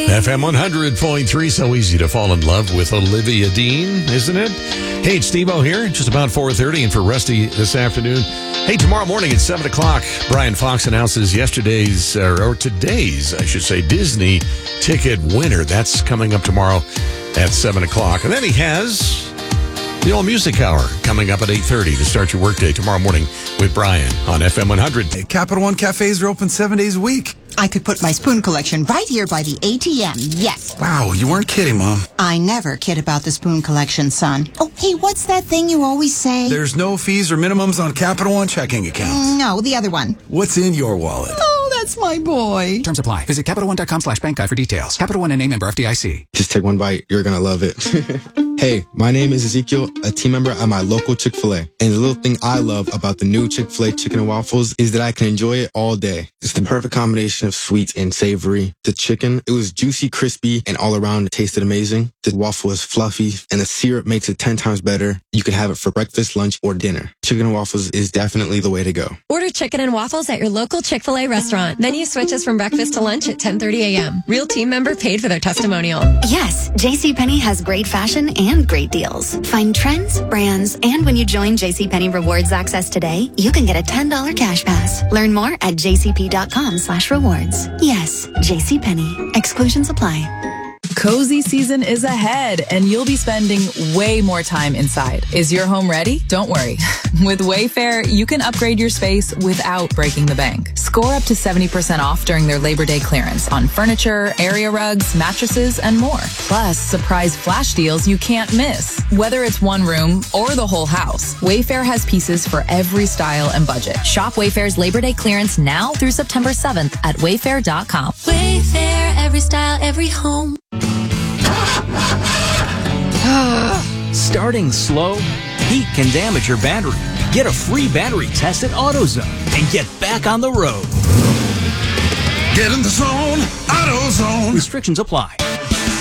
FM 100.3, so easy to fall in love with Olivia Dean, isn't it? Hey, it's Steve-O here, just about 4:30, and for Rusty this afternoon. Hey, tomorrow morning at 7 o'clock, Brian Fox announces today's, I should say, Disney ticket winner. That's coming up tomorrow at 7 o'clock. And then he has the All Music Hour coming up at 8:30 to start your workday tomorrow morning with Brian on FM 100. Capital One cafes are open 7 days a week. I could put my spoon collection right here by the ATM, yes. Wow, you weren't kidding, Mom. I never kid about the spoon collection, son. Oh, hey, what's that thing you always say? There's no fees or minimums on Capital One checking accounts. No, the other one. What's in your wallet? Oh, that's my boy. Terms apply. Visit CapitalOne.com/bank guide for details. Capital One and a member FDIC. Just take one bite. You're going to love it. Hey, my name is Ezekiel, a team member at my local Chick-fil-A. And the little thing I love about the new Chick-fil-A chicken and waffles is that I can enjoy it all day. It's the perfect combination of sweet and savory. The chicken, it was juicy, crispy, and all around it tasted amazing. The waffle is fluffy, and the syrup makes it 10 times better. You can have it for breakfast, lunch, or dinner. Chicken and waffles is definitely the way to go. Order chicken and waffles at your local Chick-fil-A restaurant. Menu switches from breakfast to lunch at 10:30 a.m. Real team member paid for their testimonial. Yes, JCPenney has great fashion and great deals. Find trends, brands, and when you join JCPenney Rewards Access today, you can get a $10 cash pass. Learn more at jcp.com/rewards. Yes, JCPenney. Exclusions apply. Cozy season is ahead, and you'll be spending way more time inside. Is your home ready? Don't worry. With Wayfair, you can upgrade your space without breaking the bank. Score up to 70% off during their Labor Day clearance on furniture, area rugs, mattresses, and more. Plus, surprise flash deals you can't miss. Whether it's one room or the whole house, Wayfair has pieces for every style and budget. Shop Wayfair's Labor Day clearance now through September 7th at wayfair.com. Wayfair, every style, every home. Starting slow, heat can damage your battery. Get a free battery test at AutoZone and get back on the road. Get in the zone, AutoZone. Restrictions apply.